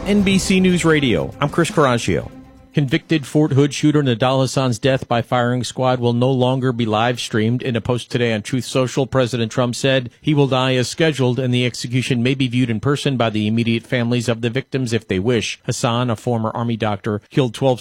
NBC News Radio, I'm Chris Caraccio. Convicted Fort Hood shooter Nidal Hassan's death by firing squad will no longer be live streamed. In a post today on Truth Social, President Trump said he will die as scheduled and the execution may be viewed in person by the immediate families of the victims if they wish. Hassan, a former Army doctor, killed 12